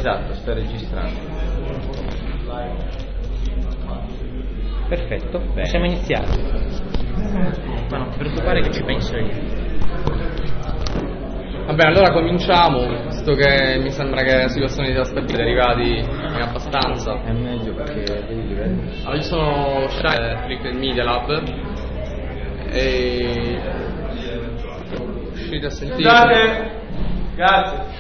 Esatto, sto registrando. Perfetto, possiamo iniziare. Ma non ti preoccupare che ci penso io. Vabbè, allora cominciamo, visto che mi sembra che la situazione sia stata derivati abbastanza. È meglio perché vedi il livello. Allora, io sono Shai del Media Lab e riuscite a sentire? Grazie.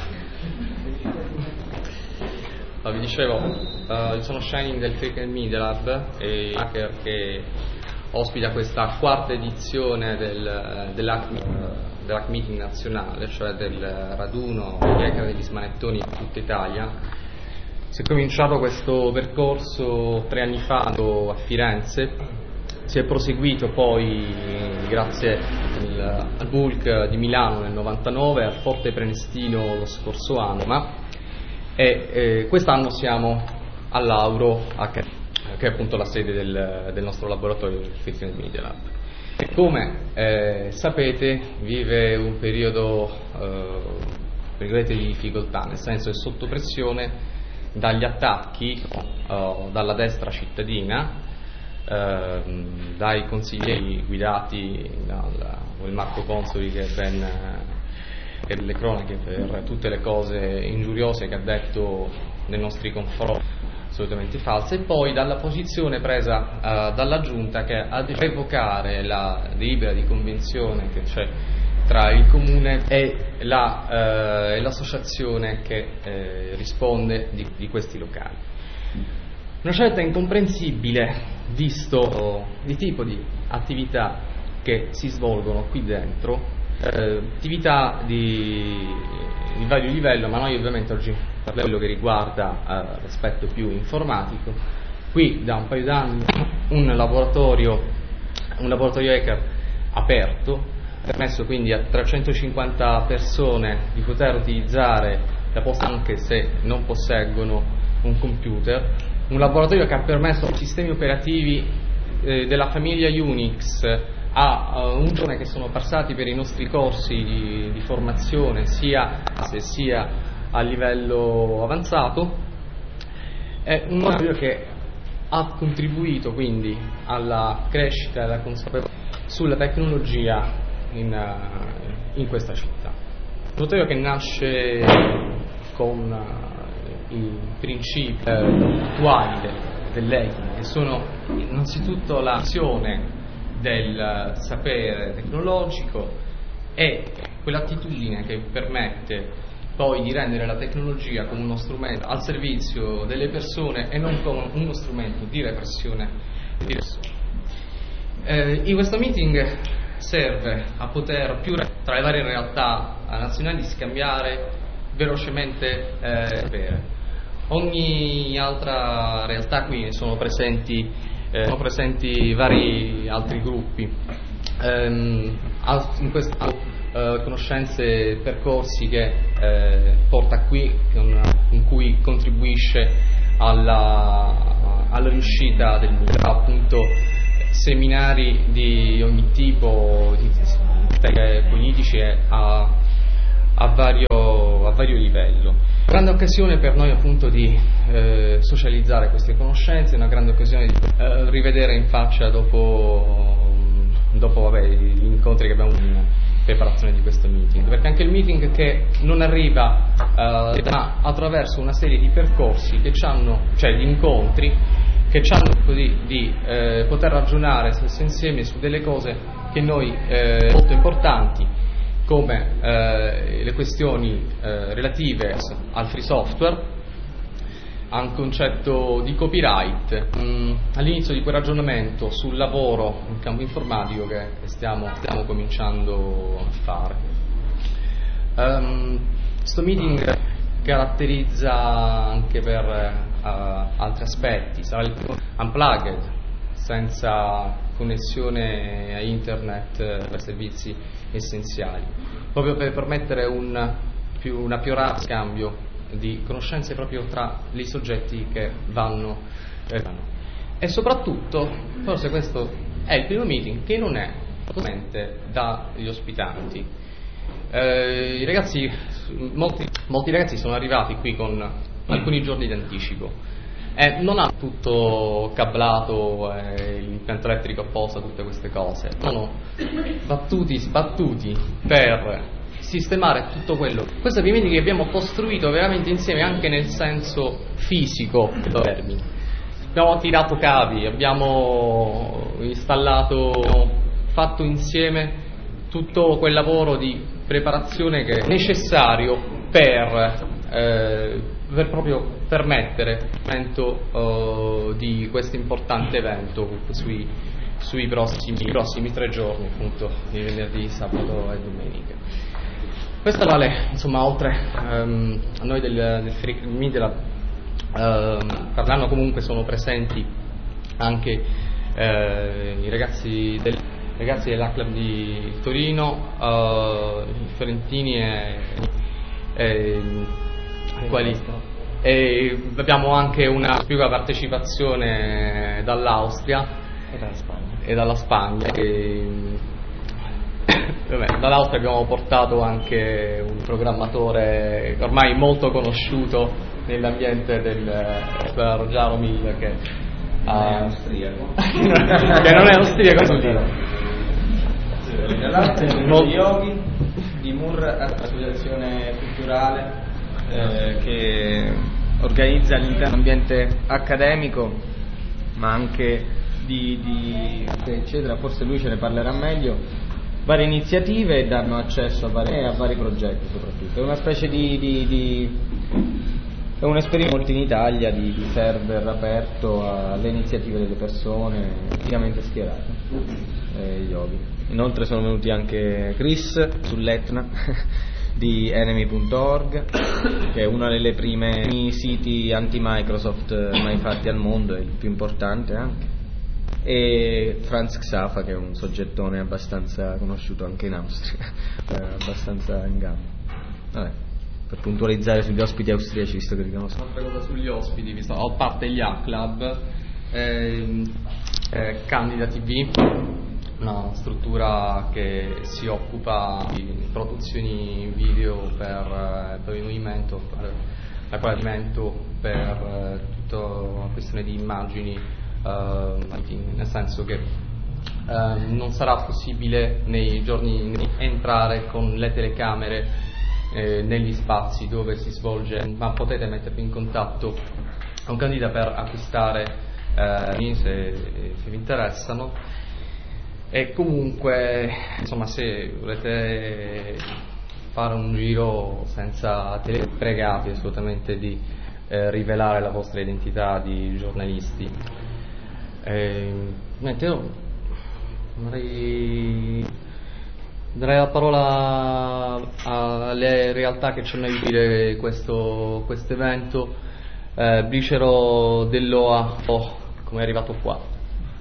Vi dicevo, io sono Shining del Click Media Lab e hacker che ospita questa quarta edizione dell'Hack Meeting nazionale, cioè del raduno degli hacker degli smanettoni in tutta Italia. Si è cominciato questo percorso 3 anni fa a Firenze, si è proseguito poi grazie al Bulk di Milano nel 99, al Forte Prenestino lo scorso anno, e quest'anno siamo all'Auro, che è appunto la sede del nostro laboratorio del Fiction Media Lab. E come sapete vive un periodo di difficoltà, nel senso è sotto pressione dagli attacchi dalla destra cittadina, dai consiglieri guidati da quel Marco Consoli che ben per le cronache, per tutte le cose ingiuriose che ha detto nei nostri confronti, assolutamente false, e poi dalla posizione presa dalla Giunta che ha deciso di revocare la delibera di convenzione che c'è tra il Comune e l'associazione che risponde di questi locali. Una scelta incomprensibile visto il tipo di attività che si svolgono qui dentro, attività di vario livello, ma noi ovviamente oggi parliamo di quello che riguarda l'aspetto più informatico. Qui da un paio d'anni un laboratorio hacker aperto, permesso quindi a 350 persone di poter utilizzare la posta anche se non posseggono un computer, un laboratorio che ha permesso ai sistemi operativi della famiglia Unix a un giorno che sono passati per i nostri corsi di formazione sia a livello avanzato. È un laboratorio che ha contribuito quindi alla crescita e alla consapevolezza sulla tecnologia in questa città. Un laboratorio che nasce con i principi attuali dell'hacking, che sono innanzitutto l'azione del sapere tecnologico e quell'attitudine che permette poi di rendere la tecnologia come uno strumento al servizio delle persone e non come uno strumento di repressione di persone. In questo meeting serve a poter tra le varie realtà nazionali scambiare velocemente sapere. Ogni altra realtà qui sono presenti vari altri gruppi, in questo conoscenze e percorsi che porta qui, in cui contribuisce alla riuscita del meeting, appunto seminari di ogni tipo, di politici a vario livello. Grande occasione per noi appunto di socializzare queste conoscenze, una grande occasione di rivedere in faccia dopo gli incontri che abbiamo in preparazione di questo meeting, perché anche il meeting che non arriva ma attraverso una serie di percorsi che di incontri che ci hanno così di poter ragionare insieme su delle cose che noi molto importanti, come le questioni relative al free software, a un concetto di copyright, all'inizio di quel ragionamento sul lavoro in campo informatico che stiamo cominciando a fare. Questo meeting caratterizza anche per altri aspetti, sarà il primo unplugged, senza connessione a internet per servizi essenziali, proprio per permettere un più rapido scambio di conoscenze proprio tra i soggetti che vanno e soprattutto, forse questo è il primo meeting che non è solamente dagli ospitanti. Molti ragazzi sono arrivati qui con alcuni giorni di anticipo. Non ha tutto cablato, l'impianto elettrico apposta, tutte queste cose. Sono sbattuti per sistemare tutto quello. Questi pavimenti che abbiamo costruito veramente insieme anche nel senso fisico dei termini. Abbiamo tirato cavi, abbiamo fatto insieme tutto quel lavoro di preparazione che è necessario per proprio permettere l'evento di questo importante evento sui prossimi 3 giorni, appunto, di venerdì, sabato e domenica. Questa vale, insomma, oltre a noi del Media, per l'anno comunque sono presenti anche i ragazzi della club di Torino, i fiorentini e abbiamo anche una più partecipazione dall'Austria e dalla Spagna. Dall'Austria abbiamo portato anche un programmatore ormai molto conosciuto nell'ambiente del Jaromil, che non è austriaco. Che non è austriaco, Yogi di Mur, associazione culturale che organizza all'interno dell'ambiente accademico, ma anche di eccetera, forse lui ce ne parlerà meglio, varie iniziative e danno accesso a vari progetti. Soprattutto è una specie è un esperimento molto in Italia di server aperto alle iniziative delle persone praticamente schierate, yogi. Inoltre sono venuti anche Chris sull'Etna di enemy.org, che è uno delle prime siti anti-Microsoft mai fatti al mondo, è il più importante anche, e Franz Xafa, che è un soggettone abbastanza conosciuto anche in Austria, abbastanza in gamba. Vabbè, per puntualizzare sugli ospiti austriaci, visto che riconosco. Un'altra cosa sugli ospiti, visto a parte gli A-Club, Candida TV, una struttura che si occupa di produzioni video per il movimento, per tutta la questione di immagini, nel senso che non sarà possibile nei giorni entrare con le telecamere negli spazi dove si svolge, ma potete mettervi in contatto con Candida per acquistare se vi interessano. E comunque, insomma, se volete fare un giro senza pregate assolutamente di rivelare la vostra identità di giornalisti. Io darei la parola alle realtà che ci hanno aiutato a dire questo evento. Bricero dell'OA, come è arrivato qua?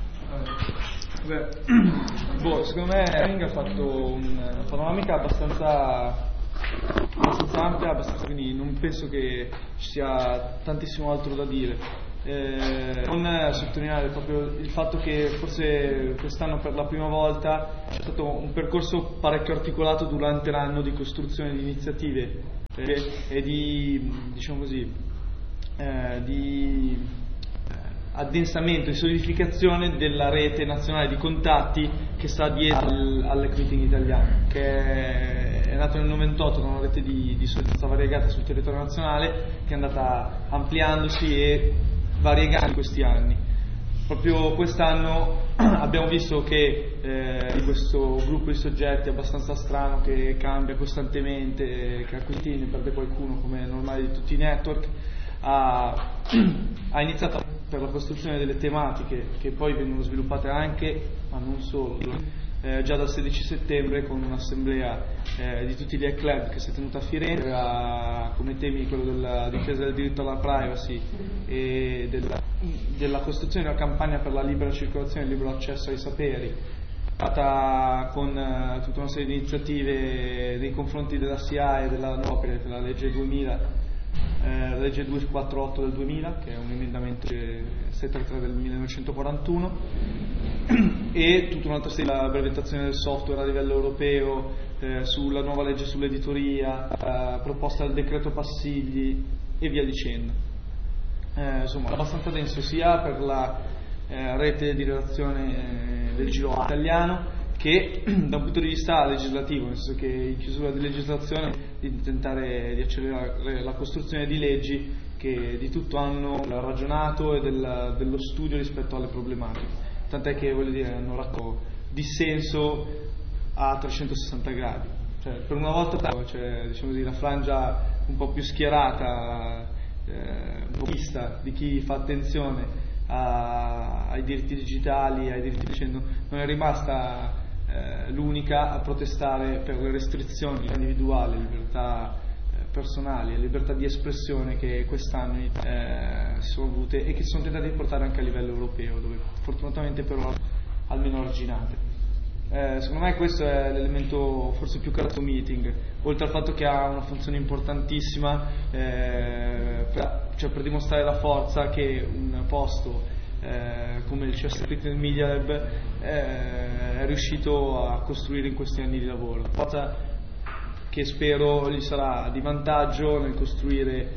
Secondo me Ring ha fatto una panoramica abbastanza ampia, quindi non penso che ci sia tantissimo altro da dire. Non sottolineare proprio il fatto che forse quest'anno per la prima volta c'è stato un percorso parecchio articolato durante l'anno di costruzione di iniziative e di, diciamo così, di addensamento e solidificazione della rete nazionale di contatti che sta dietro all'Equiting italiano, che è nato nel 98 con una rete di solidarietà variegata sul territorio nazionale, che è andata ampliandosi e variegando in questi anni. Proprio quest'anno abbiamo visto che di questo gruppo di soggetti abbastanza strano, che cambia costantemente, che acquista ne perde qualcuno, come è normale di tutti i network, ha iniziato per la costruzione delle tematiche che poi vengono sviluppate anche, ma non solo, già dal 16 settembre con un'assemblea di tutti gli e-club che si è tenuta a Firenze, come temi quello della difesa del diritto alla privacy e della costruzione di una campagna per la libera circolazione e il libero accesso ai saperi, fatta con tutta una serie di iniziative nei confronti della SIAE e della NOPE, della legge 2000, la legge 248 del 2000, che è un emendamento 733 del 1941, e tutta un'altra serie di brevettazione del software a livello europeo, sulla nuova legge sull'editoria, proposta del decreto Passigli e via dicendo. Insomma, abbastanza denso sia per la rete di redazione del Giro italiano, che da un punto di vista legislativo, nel senso che in chiusura di legislazione di tentare di accelerare la costruzione di leggi che di tutto hanno ragionato e dello studio rispetto alle problematiche, tant'è che hanno raccolto dissenso a 360 gradi, cioè per una volta c'è, diciamo così, la frangia un po' più schierata, vista di chi fa attenzione ai diritti digitali, ai diritti dicendo, non è rimasta l'unica a protestare per le restrizioni individuali, libertà personali e libertà di espressione che quest'anno si sono avute e che si sono tentate di portare anche a livello europeo, dove fortunatamente però almeno arginate. Secondo me questo è l'elemento forse più caro meeting, oltre al fatto che ha una funzione importantissima per dimostrare la forza che un posto come il CSP Media Lab è riuscito a costruire in questi anni di lavoro, forza che spero gli sarà di vantaggio nel costruire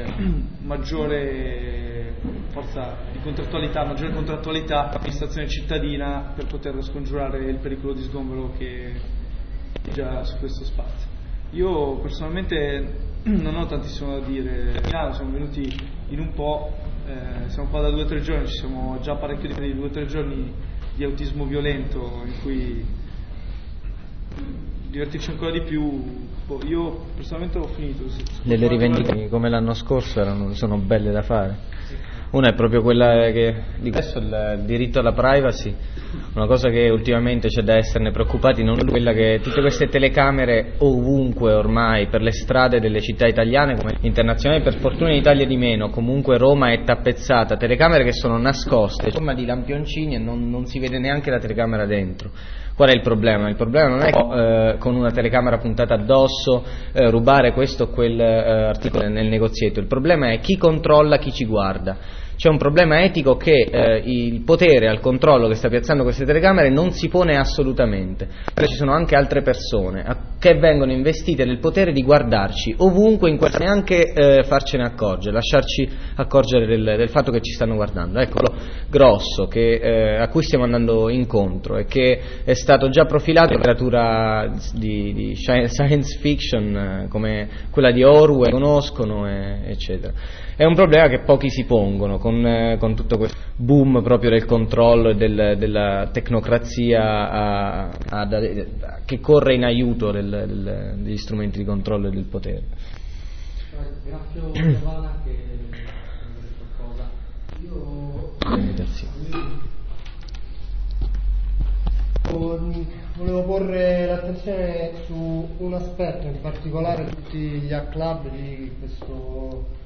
maggiore forza di contrattualità, maggiore contrattualità amministrazione cittadina per poter scongiurare il pericolo di sgombero che è già su questo spazio. Io personalmente non ho tantissimo da dire. Siamo venuti in un po', siamo qua da 2 o 3 giorni, ci siamo già parecchio di 2 o 3 giorni di autismo violento in cui divertirci ancora di più. Io personalmente ho finito. Delle rivendicazioni come l'anno scorso sono belle da fare. Una è proprio quella che di adesso il diritto alla privacy, una cosa che ultimamente c'è da esserne preoccupati, non quella che tutte queste telecamere ovunque ormai per le strade delle città italiane come internazionali, per fortuna in Italia di meno, comunque Roma è tappezzata, telecamere che sono nascoste in forma di lampioncini e non si vede neanche la telecamera dentro. Qual è il problema? Il problema non è che con una telecamera puntata addosso rubare questo o quel articolo nel negozietto, il problema è chi controlla chi ci guarda. C'è un problema etico che il potere al controllo che sta piazzando queste telecamere non si pone assolutamente, perché ci sono anche altre persone che vengono investite del potere di guardarci ovunque, neanche farcene accorgere, lasciarci accorgere del fatto che ci stanno guardando. Ecco grosso a cui stiamo andando incontro e che è stato già profilato in letteratura di science fiction come quella di Orwell, conoscono eccetera. È un problema che pochi si pongono con tutto questo boom proprio del controllo e della tecnocrazia che corre in aiuto degli strumenti di controllo e del potere. Grazie Giovanna che qualcosa. Volevo porre l'attenzione su un aspetto in particolare di tutti gli hack club di questo.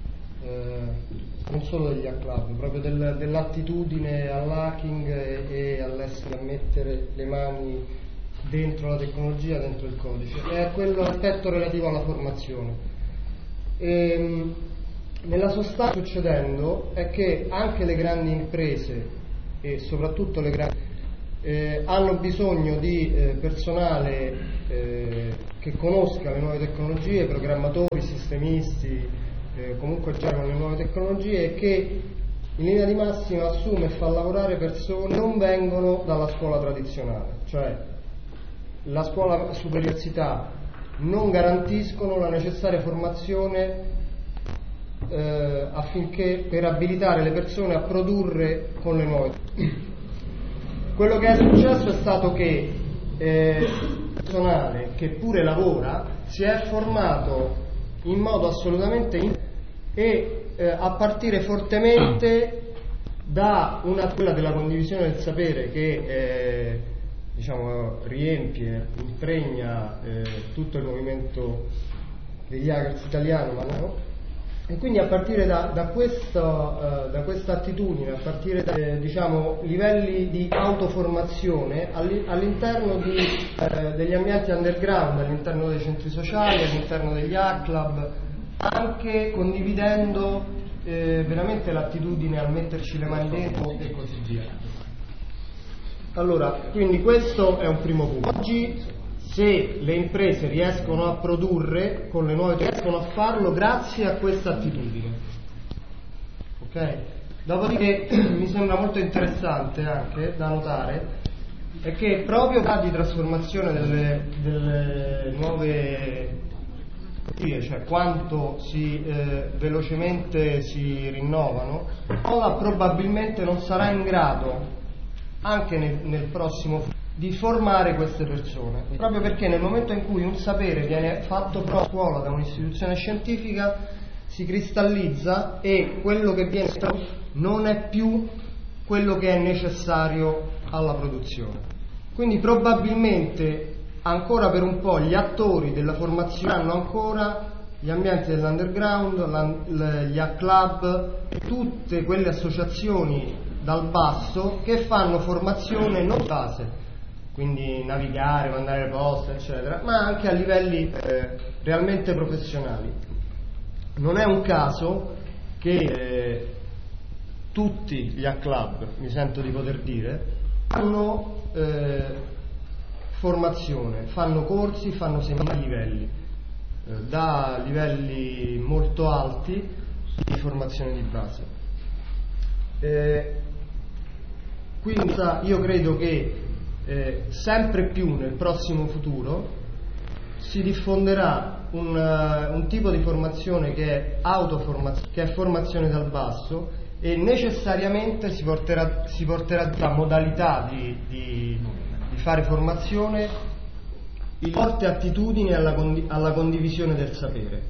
Non solo degli hack club, proprio dell'attitudine all'hacking e all'essere a mettere le mani dentro la tecnologia, dentro il codice, è quello aspetto relativo alla formazione. Nella sostanza succedendo è che anche le grandi imprese e soprattutto le grandi hanno bisogno di personale che conosca le nuove tecnologie, programmatori, sistemisti, comunque già con le nuove tecnologie, e che in linea di massima assume e fa lavorare persone che non vengono dalla scuola tradizionale, cioè la scuola su l'università non garantiscono la necessaria formazione affinché per abilitare le persone a produrre con le nuove. Quello che è successo è stato che il personale che pure lavora si è formato in modo assolutamente a partire fortemente da quella della condivisione del sapere che riempie, impregna tutto il movimento degli hackers italiano, ma no? E quindi a partire da questa attitudine, a partire da livelli di autoformazione all'interno degli ambienti underground, all'interno dei centri sociali, all'interno degli hack club, anche condividendo veramente l'attitudine al metterci le mani dentro e così via. Allora, quindi questo è un primo punto. Oggi, se le imprese riescono a produrre con le nuove riescono a farlo grazie a questa attitudine. Ok? Dopodiché mi sembra molto interessante anche da notare è che proprio di trasformazione delle nuove, cioè quanto velocemente si rinnovano, probabilmente non sarà in grado anche nel prossimo di formare queste persone, proprio perché nel momento in cui un sapere viene fatto a scuola da un'istituzione scientifica si cristallizza e quello che viene non è più quello che è necessario alla produzione. Quindi probabilmente ancora per un po' gli attori della formazione hanno ancora gli ambienti dell'underground, gli club, tutte quelle associazioni dal basso che fanno formazione non base, quindi navigare, mandare le poste eccetera, ma anche a livelli realmente professionali. Non è un caso che tutti gli club, mi sento di poter dire, fanno formazione, fanno corsi, fanno seminari a livelli, da livelli molto alti di formazione di base. Quindi io credo che sempre più nel prossimo futuro si diffonderà un tipo di formazione che è autoformazione, che è formazione dal basso, e necessariamente si porterà la modalità di fare formazione in forte attitudine alla condivisione del sapere.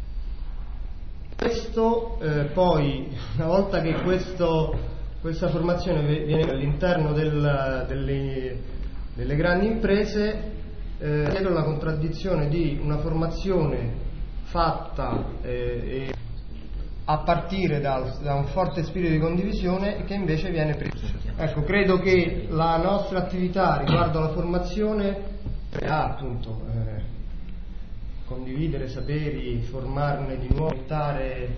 Questo poi, una volta che questa formazione viene all'interno delle grandi imprese, dietro la contraddizione di una formazione fatta a partire da un forte spirito di condivisione che invece viene presa. Ecco, credo che la nostra attività riguardo alla formazione appunto condividere saperi, formarne di nuovo, inventare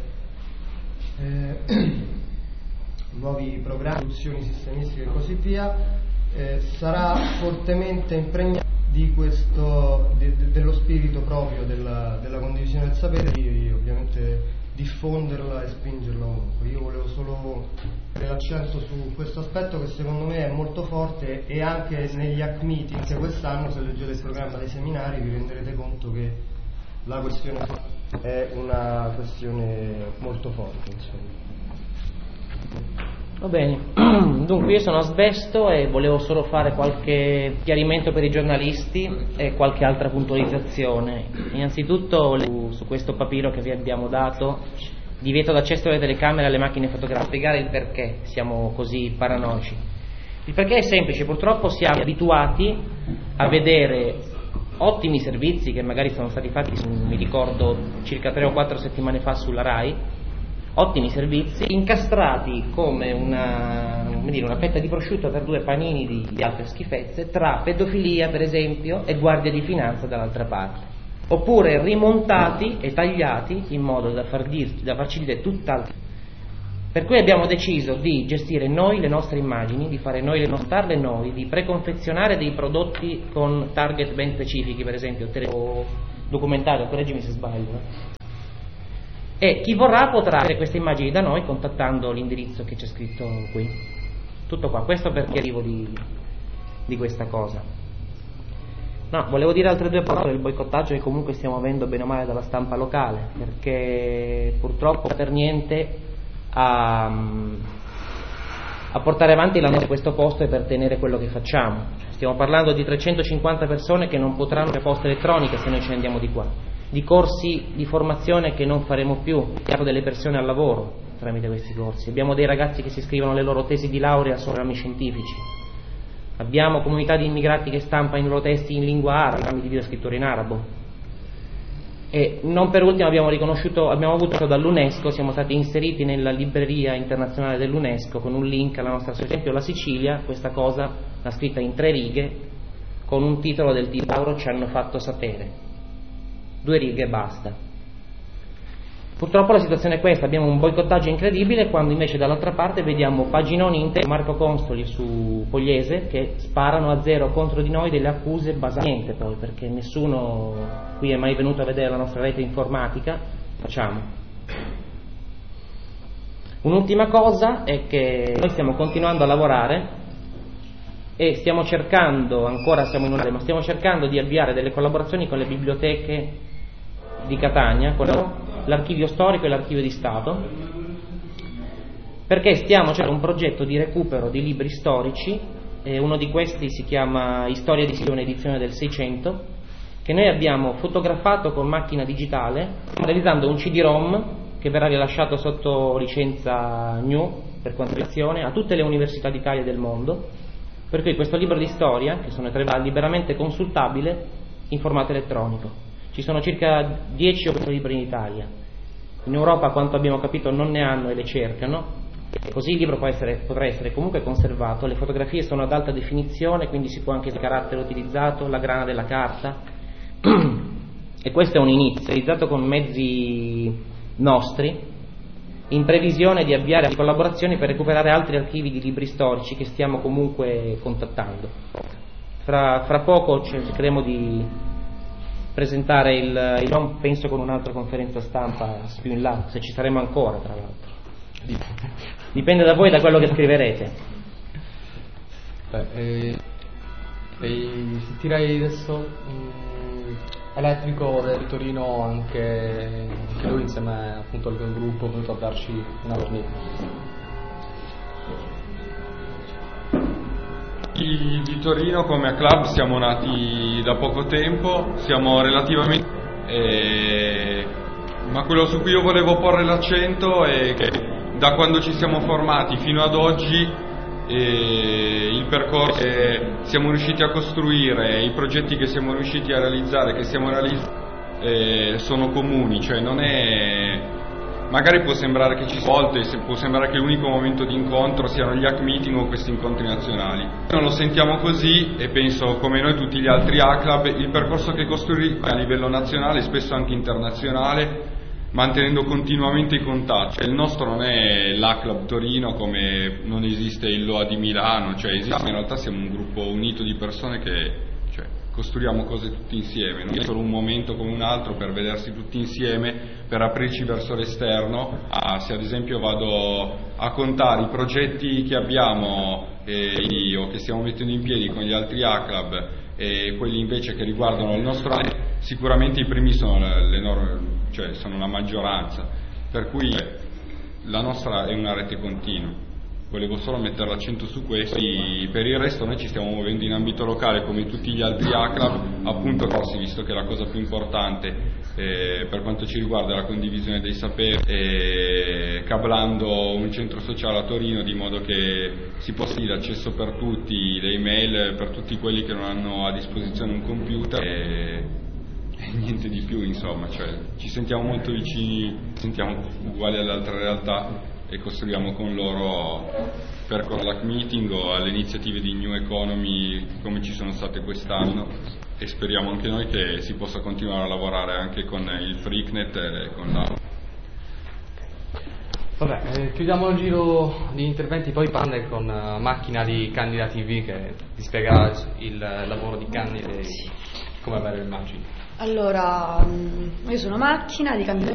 nuovi programmi, soluzioni sistemistiche e così via, sarà fortemente impregnato di dello spirito proprio della condivisione del sapere, e ovviamente diffonderla e spingerla ovunque. Io volevo solo mettere l'accento su questo aspetto che secondo me è molto forte, e anche negli hack meeting, anche quest'anno, se leggete il programma dei seminari vi renderete conto che la questione è una questione molto forte, insomma. Va bene, dunque io sono Asbesto e volevo solo fare qualche chiarimento per i giornalisti e qualche altra puntualizzazione. Innanzitutto su questo papiro che vi abbiamo dato, divieto d'accesso alle telecamere e alle macchine fotografiche, spiegare il perché siamo così paranoici. Il perché è semplice: purtroppo siamo abituati a vedere ottimi servizi che magari sono stati fatti, mi ricordo circa 3 o 4 settimane fa sulla Rai, ottimi servizi incastrati come una fetta di prosciutto per 2 panini di altre schifezze, tra pedofilia per esempio e guardia di finanza dall'altra parte, oppure rimontati e tagliati in modo da farci dire tutt'altro. Per cui abbiamo deciso di gestire noi le nostre immagini, di fare noi montarle noi, di preconfezionare dei prodotti con target ben specifici, per esempio documentario, correggimi se sbaglio, e chi vorrà potrà avere queste immagini da noi contattando l'indirizzo che c'è scritto qui. Tutto qua, questo perché arrivo di questa cosa. No, volevo dire altre 2 parole del boicottaggio che comunque stiamo avendo bene o male dalla stampa locale, perché purtroppo per niente a portare avanti la nostra questo posto e per tenere quello che facciamo. Stiamo parlando di 350 persone che non potranno fare poste elettroniche se noi ce ne andiamo di qua, di corsi di formazione che non faremo più, abbiamo delle persone al lavoro tramite questi corsi, abbiamo dei ragazzi che si scrivono le loro tesi di laurea su programmi scientifici, abbiamo comunità di immigrati che stampano i loro testi in lingua araba, programmi di videoscrittura in arabo. E non per ultimo abbiamo avuto dall'UNESCO, siamo stati inseriti nella libreria internazionale dell'UNESCO con un link alla nostra, per esempio la Sicilia, questa cosa l'ha scritta in 3 righe con un titolo del tipo "Lauro ci hanno fatto sapere", 2 righe e basta. Purtroppo la situazione è questa, abbiamo un boicottaggio incredibile, quando invece dall'altra parte vediamo paginoni interi, Marco Consoli su Pugliese, che sparano a zero contro di noi delle accuse basate poi, perché nessuno qui è mai venuto a vedere la nostra rete informatica. Facciamo. Un'ultima cosa è che noi stiamo continuando a lavorare e stiamo cercando, ancora siamo in ma stiamo cercando di avviare delle collaborazioni con le biblioteche di Catania, con l'archivio storico e l'archivio di Stato, perché stiamo cercando un progetto di recupero di libri storici, e uno di questi si chiama Storia di Sicilia, edizione del 600, che noi abbiamo fotografato con macchina digitale, realizzando un CD-ROM che verrà rilasciato sotto licenza GNU per contribuzione a tutte le università d'Italia e del mondo, per cui questo libro di storia, che sono 3 liberamente consultabile in formato elettronico. Ci sono circa 10 o 15 libri in Italia. In Europa, a quanto abbiamo capito, non ne hanno e le cercano. Così il libro potrà essere comunque conservato. Le fotografie sono ad alta definizione, quindi si può anche il carattere utilizzato, la grana della carta. E questo è un inizio, realizzato con mezzi nostri, in previsione di avviare collaborazioni per recuperare altri archivi di libri storici che stiamo comunque contattando. Fra poco cercheremo di presentare il non penso con un'altra conferenza stampa più in là, se ci saremo ancora, tra l'altro dipende da voi, da quello che scriverete. Sentirei adesso Elettrico del Torino, anche lui insieme appunto al gruppo è venuto a darci una cornice. Di Torino come club siamo nati da poco tempo, siamo relativamente ma quello su cui io volevo porre l'accento è che da quando ci siamo formati fino ad oggi il percorso che siamo riusciti a costruire, i progetti che siamo riusciti a realizzare, che stiamo realizzando sono comuni, cioè non è... Magari può sembrare che ci volte, può sembrare che l'unico momento di incontro siano gli hack meeting o questi incontri nazionali. Non lo sentiamo così e penso, come noi tutti gli altri A-Club, il percorso che costruiamo a livello nazionale, spesso anche internazionale, mantenendo continuamente i contatti. Cioè, il nostro non è l'A-Club Torino, come non esiste il LOA di Milano, cioè esiste, in realtà siamo un gruppo unito di persone che costruiamo cose tutti insieme, non è solo un momento come un altro per vedersi tutti insieme, per aprirci verso l'esterno. Se ad esempio vado a contare i progetti che abbiamo o che stiamo mettendo in piedi con gli altri A-Club e quelli invece che riguardano il nostro anno, sicuramente i primi sono sono la maggioranza, per cui la nostra è una rete continua. Volevo solo mettere l'accento su questo. Per il resto noi ci stiamo muovendo in ambito locale come tutti gli altri A-Club, appunto corsi, visto che la cosa più importante per quanto ci riguarda è la condivisione dei saperi, cablando un centro sociale a Torino di modo che si possa dire accesso per tutti, le email per tutti quelli che non hanno a disposizione un computer e niente di più, insomma, ci sentiamo molto vicini, sentiamo uguali alle altre realtà e costruiamo con loro per l'hack meeting o alle iniziative di New Economy come ci sono state quest'anno, e speriamo anche noi che si possa continuare a lavorare anche con il Freaknet e con la... Vabbè, chiudiamo il giro di interventi, poi parla con Macchina di Candida TV che ti spiega il lavoro di Candida e come avere l'immagine. Allora, io sono Macchina di Candida